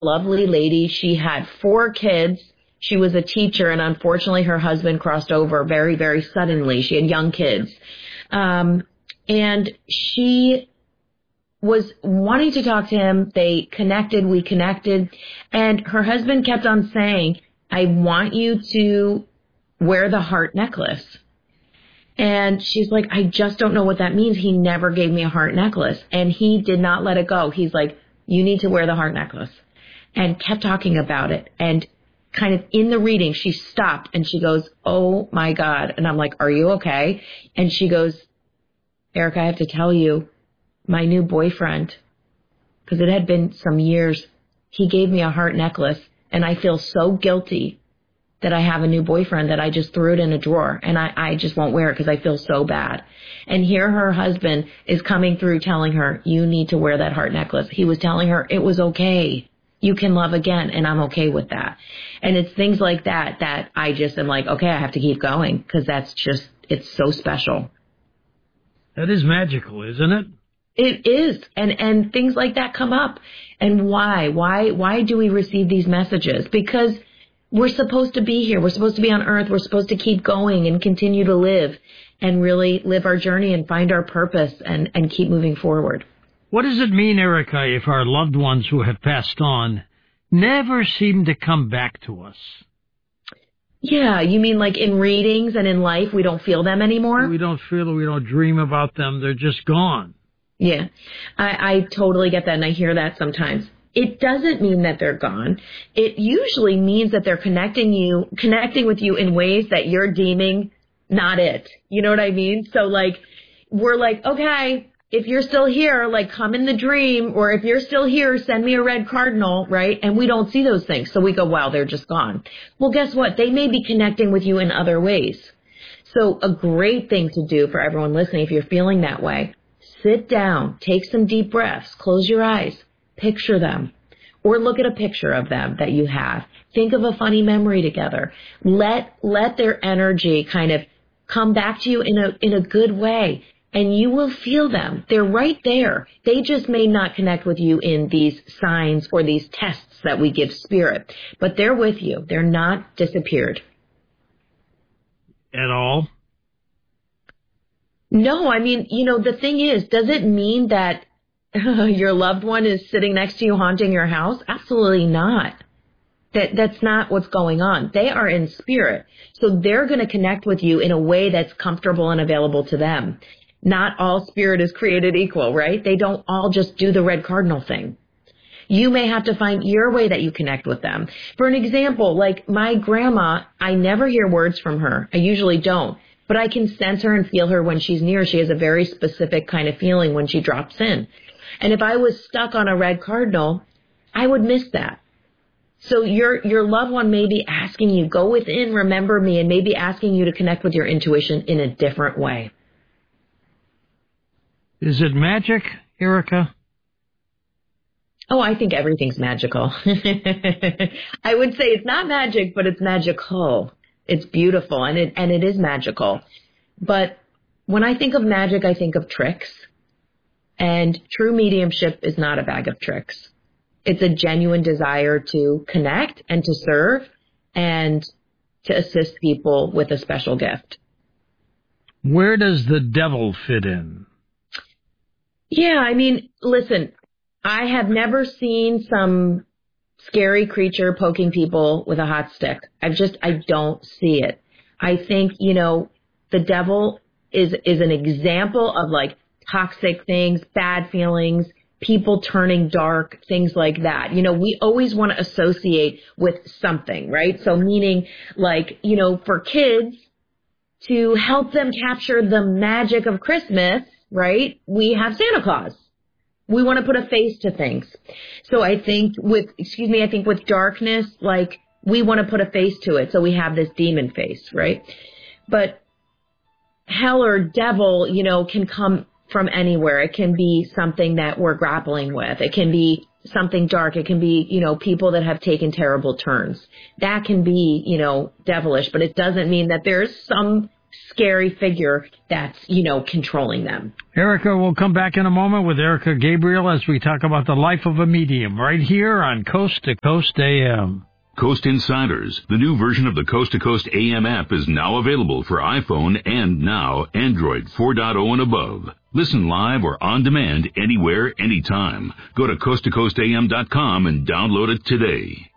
lovely lady. She had 4 kids. She was a teacher, and unfortunately her husband crossed over very, very suddenly. She had young kids. And she was wanting to talk to him. They connected, we connected, and her husband kept on saying, I want you to wear the heart necklace. And she's like, I just don't know what that means. He never gave me a heart necklace. And he did not let it go. He's like, you need to wear the heart necklace. And kept talking about it. And kind of in the reading, she stopped and she goes, oh my God. And I'm like, are you okay? And she goes, Erica, I have to tell you, my new boyfriend, because it had been some years, he gave me a heart necklace, and I feel so guilty that I have a new boyfriend that I just threw it in a drawer, and I just won't wear it because I feel so bad. And here her husband is coming through telling her, you need to wear that heart necklace. He was telling her it was okay. You can love again, and I'm okay with that. And it's things like that that I just am like, okay, I have to keep going because that's just, it's so special. That is magical, isn't it? It is. And things like that come up. And why? Why do we receive these messages? Because we're supposed to be here. We're supposed to be on earth. We're supposed to keep going and continue to live and really live our journey and find our purpose and keep moving forward. What does it mean, Erica, if our loved ones who have passed on never seem to come back to us? Yeah, you mean like in readings and in life, we don't feel them anymore? We don't feel it. We don't dream about them. They're just gone. Yeah, I totally get that, and I hear that sometimes. It doesn't mean that they're gone. It usually means that they're connecting with you in ways that you're deeming not it. You know what I mean? So like, we're like, okay, if you're still here, like come in the dream, or if you're still here, send me a red cardinal, right? And we don't see those things. So we go, wow, they're just gone. Well, guess what? They may be connecting with you in other ways. So a great thing to do for everyone listening, if you're feeling that way, sit down, take some deep breaths, close your eyes, picture them, or look at a picture of them that you have. Think of a funny memory together. Let their energy kind of come back to you in a good way, and you will feel them. They're right there. They just may not connect with you in these signs or these tests that we give spirit, but they're with you. They're not disappeared. At all? No, I mean, the thing is, does it mean that your loved one is sitting next to you haunting your house? Absolutely not. That's not what's going on. They are in spirit. So they're going to connect with you in a way that's comfortable and available to them. Not all spirit is created equal, right? They don't all just do the red cardinal thing. You may have to find your way that you connect with them. For an example, like my grandma, I never hear words from her. I usually don't. But I can sense her and feel her when she's near. She has a very specific kind of feeling when she drops in. And if I was stuck on a red cardinal, I would miss that. So your loved one may be asking you, go within, remember me, and maybe asking you to connect with your intuition in a different way. Is it magic, Erica? Oh, I think everything's magical. I would say it's not magic, but it's magical. It's beautiful, and it is magical. But when I think of magic, I think of tricks. And true mediumship is not a bag of tricks. It's a genuine desire to connect and to serve and to assist people with a special gift. Where does the devil fit in? Yeah, I mean, listen, I have never seen some scary creature poking people with a hot stick. I don't see it. I think, the devil is an example of like toxic things, bad feelings, people turning dark, things like that. We always want to associate with something, right? So meaning like, for kids to help them capture the magic of Christmas, right? We have Santa Claus. We want to put a face to things. So I think with darkness, like we want to put a face to it. So we have this demon face, right? But hell or devil, can come from anywhere. It can be something that we're grappling with. It can be something dark. It can be, people that have taken terrible turns. That can be, devilish, but it doesn't mean that there's some scary figure that's, controlling them. Erica, we'll come back in a moment with Erica Gabriel as we talk about the life of a medium right here on Coast to Coast AM. Coast Insiders, the new version of the Coast to Coast AM app, is now available for iPhone and now Android 4.0 and above. Listen live or on demand anywhere, anytime. Go to coasttocoastam.com and download it today.